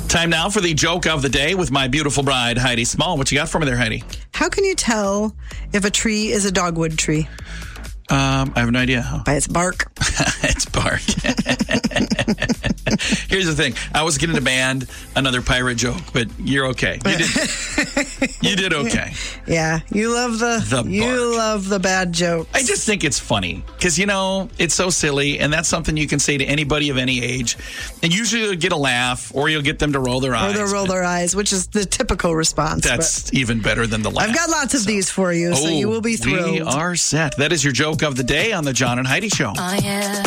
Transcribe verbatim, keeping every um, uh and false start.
Time now for the joke of the day with my beautiful bride, Heidi Small. What you got for me there, Heidi? How can you tell if a tree is a dogwood tree? Um, I have no idea. By its bark. It's bark. Here's the thing. I was getting a band, another pirate joke, but you're okay. You did, you did okay. Yeah, you love the, The you bark. love the bad jokes. I just think it's funny because, you know, it's so silly, and that's something you can say to anybody of any age. And usually you'll get a laugh, or you'll get them to roll their eyes. Or they'll roll their eyes, which is the typical response. That's even better than the laugh. I've got lots of So- these for you, so Oh, you will be thrilled. We are set. That is your joke of the day on the John and Heidi Show. Oh, yeah.